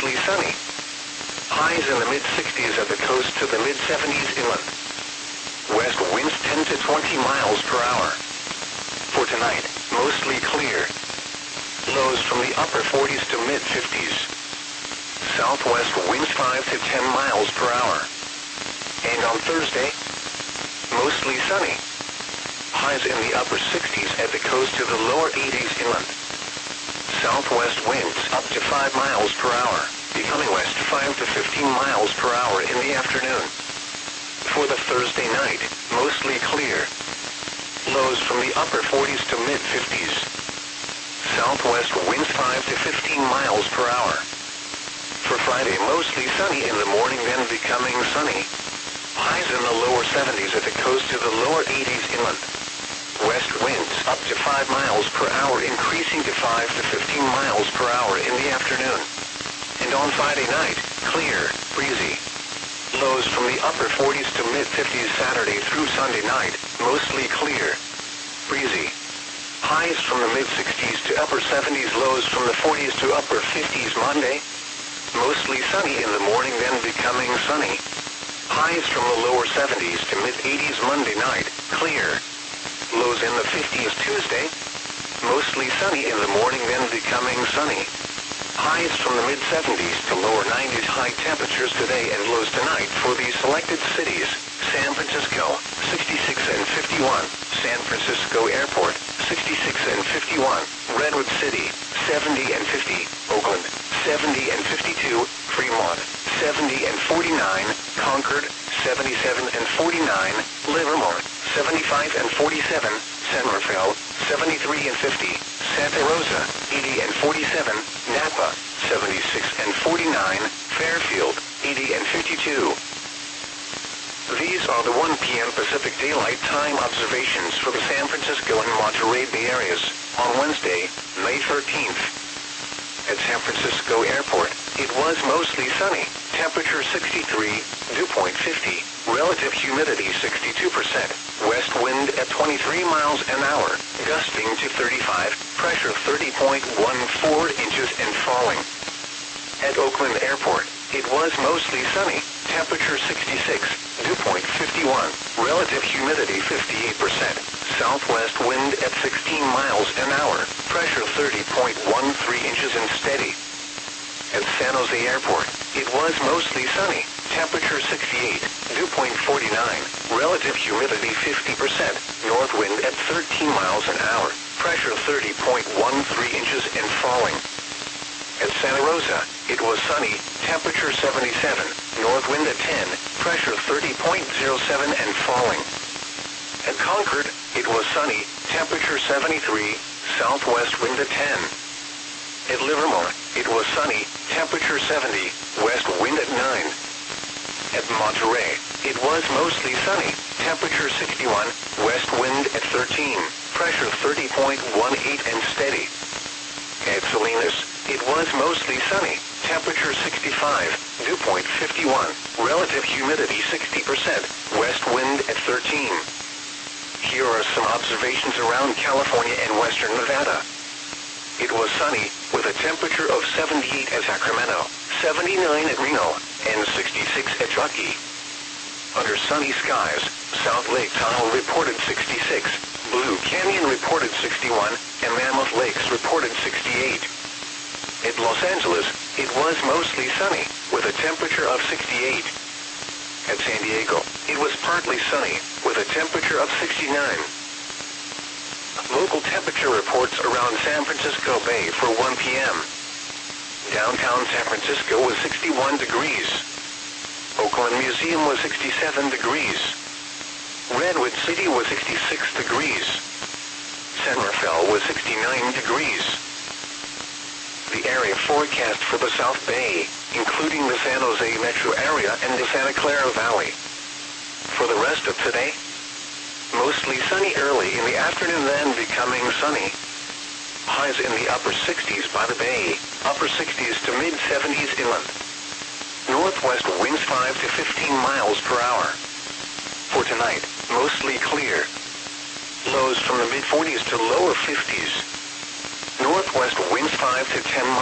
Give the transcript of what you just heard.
mostly sunny. Highs in the mid-60s at the coast to the mid-70s inland. West winds 10 to 20 miles per hour. For tonight, mostly clear. Lows from the upper 40s to mid-50s. Southwest winds 5 to 10 miles per hour. And on Thursday, mostly sunny. Highs in the upper 60s at the coast to the lower 80s inland. Southwest winds up to 5 miles per hour, becoming west 5 to 15 miles per hour in the afternoon. For the Thursday night, mostly clear. Lows from the upper 40s to mid-50s. Southwest winds 5 to 15 miles per hour. For Friday, mostly sunny in the morning, then becoming sunny. Highs in the lower 70s at the coast to the lower 80s inland. West winds up to 5 miles per hour, increasing to 5 to 15 miles per hour in the afternoon. And on Friday night, clear, breezy. Lows from the upper 40s to mid-50s Saturday through Sunday night, mostly clear, breezy. Highs from the mid-60s to upper 70s, lows from the 40s to upper 50s Monday. Mostly sunny in the morning, then becoming sunny. Highs from the lower 70s to mid-80s Monday night, clear. Lows in the 50s Tuesday. Mostly sunny in the morning, then becoming sunny. Highs from the mid-70s to lower 90s high temperatures today and lows tonight for these selected cities: San Francisco, 66 and 51, San Francisco Airport, 66 and 51, Redwood City, 70 and 50, Oakland, 70 and 52, Fremont, 70 and 49, Concord, 77 and 49, Livermore, 75 and 47, San Rafael, 73 and 50, Santa Rosa, 80 and 47, Napa, 76 and 49, Fairfield, 80 and 52. These are the 1 p.m. Pacific Daylight Time observations for the San Francisco and Monterey Bay areas on Wednesday, May 13th. At San Francisco Airport, it was mostly sunny, temperature 63, dew point 50, relative humidity 62%, west wind at 23 miles an hour, gusting to 35, pressure 30.14 inches and falling. At Oakland Airport, it was mostly sunny, temperature 66, dew point 51, relative humidity 58%, southwest wind at 16 miles an hour, pressure 30.13 inches and steady. At San Jose Airport, it was mostly sunny, temperature 68, dew point 49, relative humidity 50%, north wind at 13 miles an hour, pressure 30.13 inches and falling. At Santa Rosa, it was sunny, temperature 77, north wind at 10, pressure 30.07 and falling. At Concord, it was sunny, temperature 73, southwest wind at 10. At Livermore, it was sunny, temperature 70, west wind at 9. At Monterey, it was mostly sunny, temperature 61, west wind at 13, pressure 30.18 and steady. At Salinas, it was mostly sunny, temperature 65, dew point 51, relative humidity 60%, west wind at 13. Here are some observations around California and western Nevada. It was sunny, with a temperature of 78 at Sacramento, 79 at Reno, and 66 at Truckee. Under sunny skies, South Lake Tahoe reported 66, Blue Canyon reported 61, and Mammoth Lakes reported 68. At Los Angeles, it was mostly sunny, with a temperature of 68. At San Diego, it was partly sunny, with a temperature of 69. Local temperature reports around San Francisco Bay for 1 p.m. Downtown San Francisco was 61 degrees. Oakland Museum was 67 degrees. Redwood City was 66 degrees. San Rafael was 69 degrees. The area forecast for the South Bay, including the San Jose metro area and the Santa Clara Valley. For the rest of today, mostly sunny early in the afternoon, then becoming sunny. Highs in the upper 60s by the bay, upper 60s to mid-70s inland. Northwest winds 5 to 15 miles per hour. For tonight, mostly clear. Lows from the mid-40s to lower 50s. Northwest winds 5 to 10 miles.